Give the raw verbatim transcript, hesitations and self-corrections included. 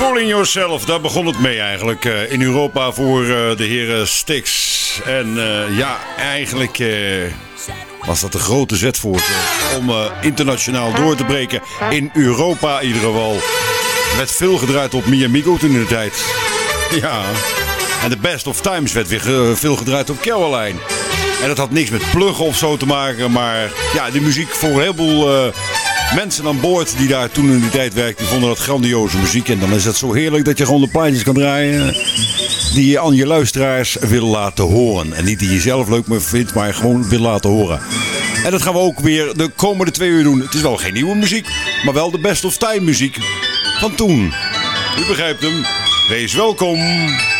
Fooling Yourself, daar begon het mee eigenlijk. Uh, in Europa voor uh, de heren Styx. En uh, ja, eigenlijk uh, was dat een grote zet voor ze. Om uh, internationaal door te breken. In Europa in ieder geval. Er werd veel gedraaid op Mi Amigo toen in de tijd. Ja. En de Best of Times werd weer uh, veel gedraaid op Caroline. En dat had niks met pluggen of zo te maken. Maar ja, de muziek voor een heleboel... Uh, mensen aan boord die daar toen in die tijd werkten, vonden dat grandioze muziek. En dan is het zo heerlijk dat je gewoon de plaatjes kan draaien die je aan je luisteraars wil laten horen. En niet die je zelf leuk vindt, maar gewoon wil laten horen. En dat gaan we ook weer de komende twee uur doen. Het is wel geen nieuwe muziek, maar wel de Best of Time muziek van toen. U begrijpt hem. Wees welkom.